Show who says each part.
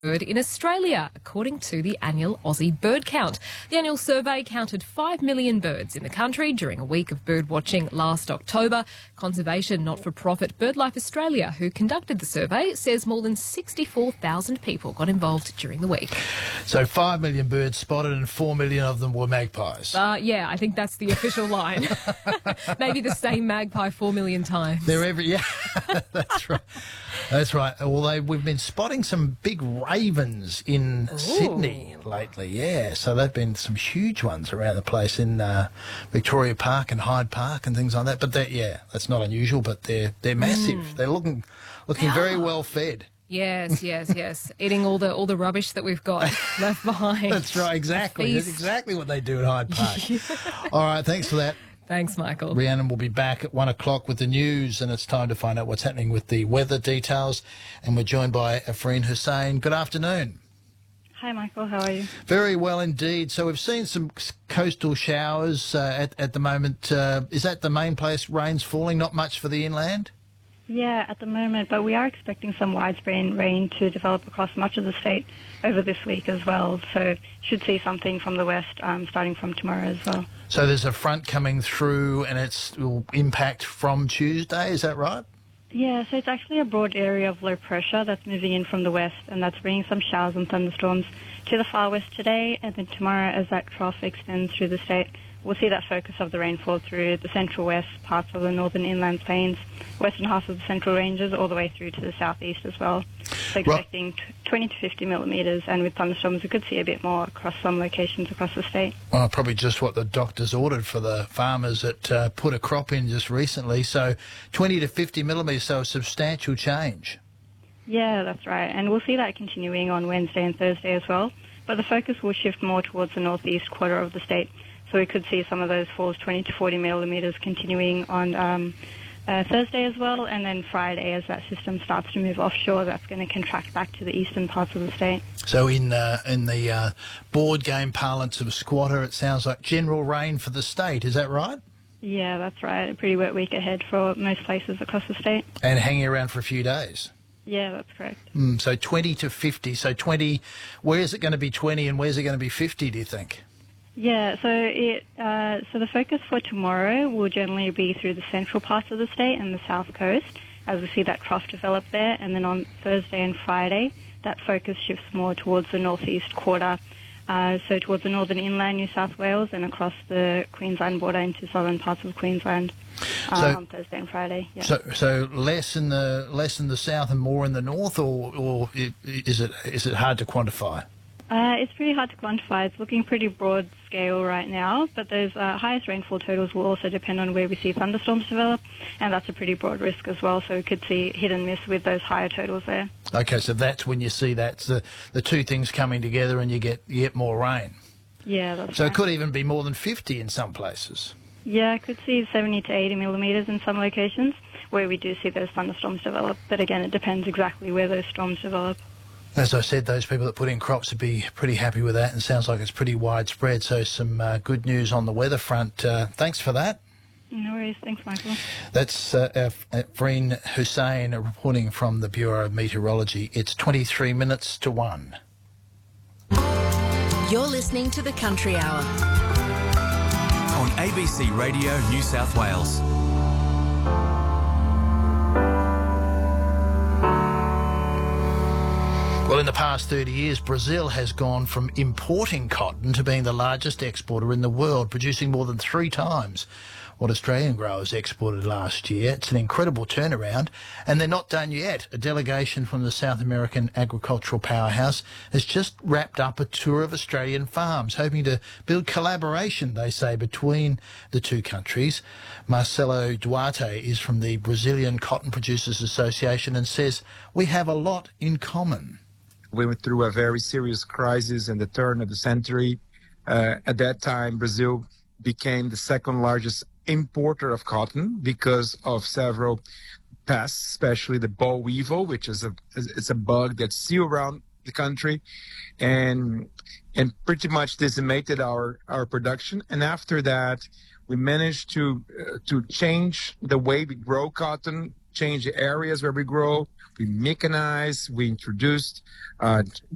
Speaker 1: bird in Australia, according to the annual Aussie Bird Count. The annual survey counted 5 million birds in the country during a week of bird watching last October. Conservation not-for-profit BirdLife Australia, who conducted the survey, says more than 64,000 people got involved during the week.
Speaker 2: So 5 million birds spotted and 4 million of them were magpies.
Speaker 1: Yeah, I think that's the official line. Maybe the same magpie 4 million times.
Speaker 2: Yeah, that's right. That's right. Although we've been spotting some big ravens in Sydney lately, yeah. So there've been some huge ones around the place in Victoria Park and Hyde Park and things like that. But that's not unusual. But they're massive. They're looking very well fed.
Speaker 1: Yes. Eating all the rubbish that we've got left behind.
Speaker 2: That's right. Exactly. That's exactly what they do at Hyde Park. All right. Thanks for that.
Speaker 1: Thanks, Michael.
Speaker 2: Rhiannon will be back at 1 o'clock with the news, and it's time to find out what's happening with the weather details. And we're joined by Afreen Hussain. Good afternoon.
Speaker 3: Hi, Michael. How are you?
Speaker 2: Very well indeed. So we've seen some coastal showers at the moment. Is that the main place rain's falling? Not much for the inland?
Speaker 3: Yeah, at the moment, but we are expecting some widespread rain to develop across much of the state over this week as well. So should see something from the west starting from tomorrow as well.
Speaker 2: So there's a front coming through and it will impact from Tuesday, is that right?
Speaker 3: Yeah, so it's actually a broad area of low pressure that's moving in from the west, and that's bringing some showers and thunderstorms to the far west today, and then tomorrow as that trough extends through the state, we'll see that focus of the rainfall through the central west, parts of the northern inland plains, western half of the central ranges, all the way through to the southeast as well. So expecting 20 to 50 millimetres, and with thunderstorms we could see a bit more across some locations across the state.
Speaker 2: Well, probably just what the doctors ordered for the farmers that put a crop in just recently. So 20 to 50 millimetres, so a substantial change.
Speaker 3: Yeah, that's right. And we'll see that continuing on Wednesday and Thursday as well. But the focus will shift more towards the northeast quarter of the state. So we could see some of those falls, 20 to 40 millimetres, continuing on Thursday as well. And then Friday, as that system starts to move offshore, that's going to contract back to the eastern parts of the state.
Speaker 2: So in the board game parlance of a squatter, it sounds like general rain for the state. Is that right?
Speaker 3: Yeah, that's right. A pretty wet week ahead for most places across the state.
Speaker 2: And hanging around for a few days.
Speaker 3: Yeah, that's correct.
Speaker 2: So 20 to 50. So 20, where is it going to be 20 and where's it going to be 50, do you think?
Speaker 3: Yeah, so the focus for tomorrow will generally be through the central parts of the state and the south coast, as we see that trough develop there. And then on Thursday and Friday, that focus shifts more towards the northeast quarter, so towards the northern inland New South Wales and across the Queensland border into southern parts of Queensland on Thursday and Friday. Yeah.
Speaker 2: So less in the south and more in the north, or is it hard to quantify?
Speaker 3: It's pretty hard to quantify. It's looking pretty broad scale right now, but those highest rainfall totals will also depend on where we see thunderstorms develop, and that's a pretty broad risk as well, so we could see hit and miss with those higher totals there. Okay,
Speaker 2: so that's when you see that's the two things coming together and you get more rain.
Speaker 3: Yeah, that's
Speaker 2: so
Speaker 3: right.
Speaker 2: It could even be more than 50 in some places.
Speaker 3: Yeah, I could see 70 to 80 millimetres in some locations where we do see those thunderstorms develop, but again, it depends exactly where those storms develop.
Speaker 2: As I said, those people that put in crops would be pretty happy with that, and it sounds like it's pretty widespread. So some good news on the weather front. Thanks for that.
Speaker 3: No worries. Thanks, Michael.
Speaker 2: That's Afreen Hussain reporting from the Bureau of Meteorology. It's 23 minutes to 1.
Speaker 4: You're listening to The Country Hour
Speaker 5: on ABC Radio New South Wales.
Speaker 2: Well, in the past 30 years, Brazil has gone from importing cotton to being the largest exporter in the world, producing more than 3 times what Australian growers exported last year. It's an incredible turnaround, and they're not done yet. A delegation from the South American agricultural powerhouse has just wrapped up a tour of Australian farms, hoping to build collaboration, they say, between the two countries. Marcelo Duarte is from the Brazilian Cotton Producers Association and says, "We have a lot in common."
Speaker 6: We went through a very serious crisis in the turn of the century. At that time, Brazil became the second largest importer of cotton because of several pests, especially the boll weevil, which is a bug that's still around the country, and pretty much decimated our production. And after that, we managed to change the way we grow cotton, change the areas where we grow. We mechanized, we introduced